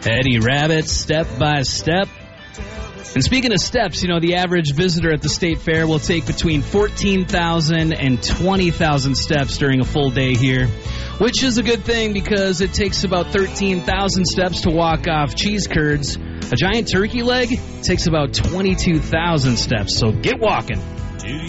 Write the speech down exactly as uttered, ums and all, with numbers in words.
Eddie Rabbitt, Step by Step. And speaking of steps, you know, the average visitor at the State Fair will take between fourteen thousand and twenty thousand steps during a full day here, which is a good thing because it takes about thirteen thousand steps to walk off cheese curds. A giant turkey leg takes about twenty-two thousand steps, so get walking.